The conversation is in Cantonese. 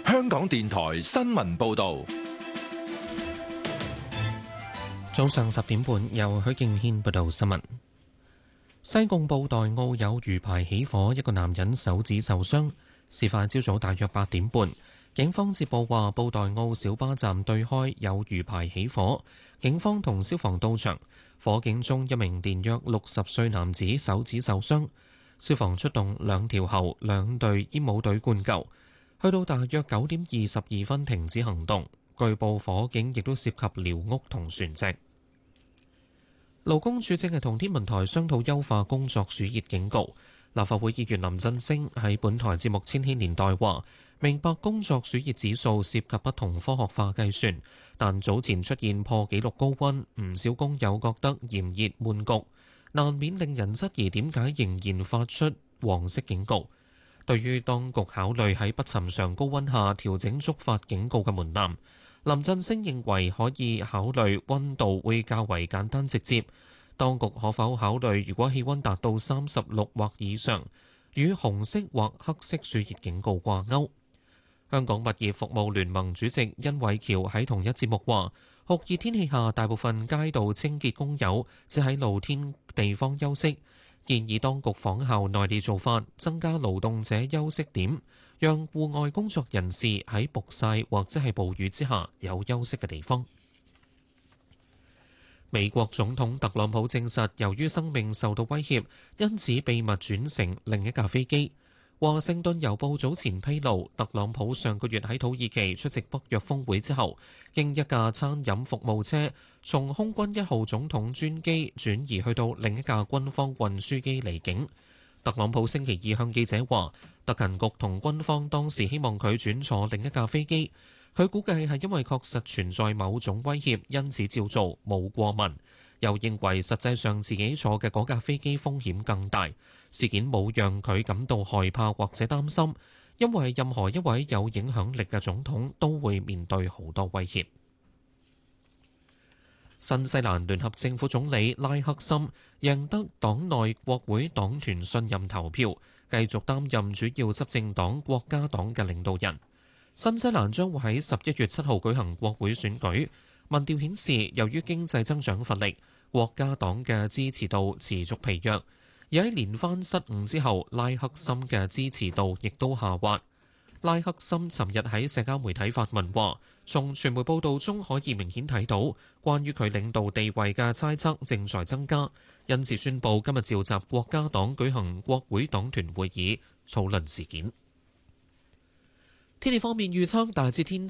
香港電台新聞報道。 早上10點半，由許敬軒報道新聞。西貢布袋澳有魚排起火，一個男人手指受傷。事發朝早大約8點半，警方接報話布袋澳小巴站對開有魚排起火，警方同消防到場，火警中一名年約60歲男子手指受傷，消防出動2條喉、2隊煙霧隊灌救，去到大約9點22分停止行動。據報火警亦都涉及寮屋同船隻。勞工處正係同天文台商討優化工作暑熱警告。立法會議員林振昇喺本台節目《千禧年代》話：明白工作暑熱指數涉及不同科學化計算，但早前出現破紀錄高溫，唔少工友覺得炎熱悶局，難免令人質疑點解仍然發出黃色警告。對於當局考慮喺不尋常高溫下調整觸發警告嘅門檻，林振昇認為可以考慮溫度會較為簡單直接。當局可否考慮，如果氣溫達到36或以上，與紅色或黑色暑熱警告掛鈎？香港物業服務聯盟主席殷偉橋喺同一節目話：酷熱天氣下，大部分街道清潔工友只喺露天地方休息，建議當局仿效內地做法，增加勞動者休息點，讓戶外工作人士喺曝曬或者係暴雨之下有休息嘅地方。美國總統特朗普證實，由於生命受到威脅，因此秘密轉乘另一架飛機。華盛頓郵報早前披露，特朗普上個月喺土耳其出席北約峰會之後，經一架餐飲服務車從空軍1號總統專機轉移去到另一架軍方運輸機離境。特朗普星期二向記者話，特勤局同軍方當時希望佢轉坐另一架飛機。佢估計係因為確實存在某種威脅，因此照做，冇過問。又認為實際上自己坐嘅嗰架飛機風險更大，事件冇讓佢感到害怕或者擔心，因為任何一位有影響力嘅總統都會面對好多威脅。新西蘭聯合政府總理拉克森贏得黨內國會黨團信任投票，繼續擔任主要執政黨國家黨嘅領導人。新西蘭將會喺11月7號舉行國會選舉。民調顯示，由於經濟增長乏力，國家黨嘅支持度持續疲弱。而喺連番失誤之後，拉克森嘅支持度亦都下滑。拉克森尋日喺社交媒體發文話，從傳媒報道中可以明顯睇到，關於佢領導地位嘅猜測正在增加，因此宣布今日召集國家黨舉行國會黨團會議，討論事件。天氣方面預測大致天